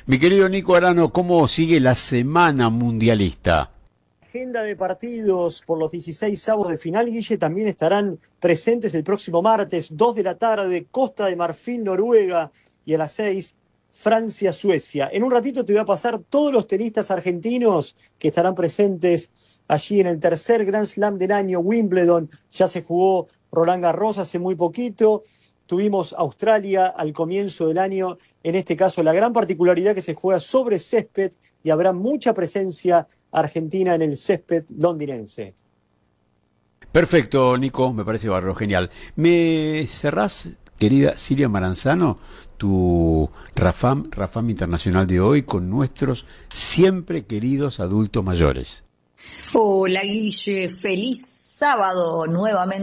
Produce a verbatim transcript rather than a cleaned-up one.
Mi querido Nico Arano, ¿cómo sigue la semana mundialista? Agenda de partidos por los dieciséis avos de final, Guille, también estarán presentes el próximo martes, dos de la tarde, Costa de Marfil, Noruega, y a las seis, Francia, Suecia. En un ratito te voy a pasar todos los tenistas argentinos que estarán presentes allí en el tercer Grand Slam del año, Wimbledon. Ya se jugó Roland Garros hace muy poquito. Tuvimos Australia al comienzo del año. En este caso, la gran particularidad que se juega sobre césped y habrá mucha presencia argentina en el césped londinense. Perfecto, Nico, me parece bárbaro, genial. ¿Me cerrás, querida Silvia Maranzano, tu Rafam, Rafam Internacional de hoy con nuestros siempre queridos adultos mayores? Hola Guille, feliz sábado nuevamente.